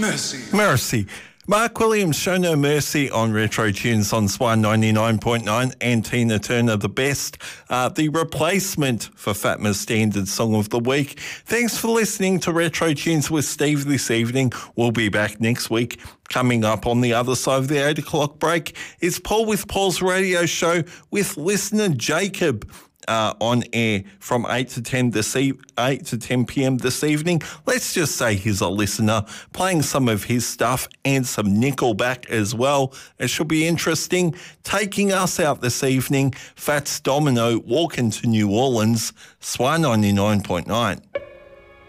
Mercy. Mark Williams, Show No Mercy on Retro Tunes on Swan 99.9, and Tina Turner, The Best, the replacement for Fatma's Standard Song of the Week. Thanks for listening to Retro Tunes with Steve this evening. We'll be back next week. Coming up on the other side of the 8 o'clock break is Paul with Paul's radio show with listener Jacob. On air from 8 to 10 p.m. this evening. Let's just say he's a listener, playing some of his stuff and some Nickelback as well. It should be interesting. Taking us out this evening, Fats Domino, Walking to New Orleans, Swan 99.9.